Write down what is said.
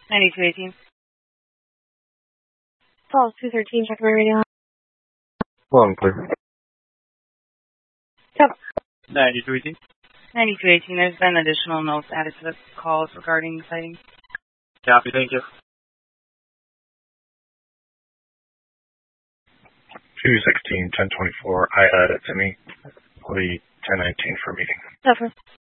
9218. Call 213, check my radio. Long clear. Yep. 9218. 9218. There's been additional notes added to the calls regarding sightings. Copy, thank you. 216-1024. I added to me. Will be 1019 for meeting. Over.